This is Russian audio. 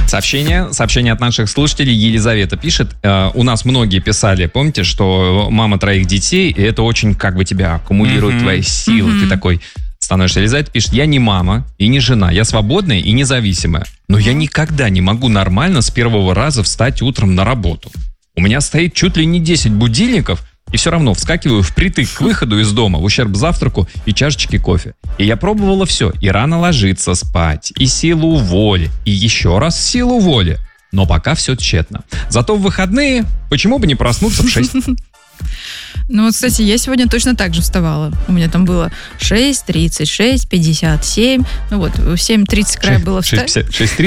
Сообщение от наших слушателей. Елизавета пишет. У нас многие писали, помните, что мама 3 детей, и это очень как бы тебя аккумулирует твои силы. Ты такой становишься. Елизавета пишет. Я не мама и не жена. Я свободная и независимая. Но я никогда не могу нормально с первого раза встать утром на работу. У меня стоит чуть ли не 10 будильников, и все равно вскакиваю впритык к выходу из дома в ущерб завтраку и чашечке кофе. И я пробовала все. И рано ложиться спать, и силу воли, и еще раз силу воли. Но пока все тщетно. Зато в выходные почему бы не проснуться в 6? Ну вот, кстати, я сегодня точно так же вставала. У меня там было 6:30, 6:57. Ну вот, в 7:30 край было встать. 6:30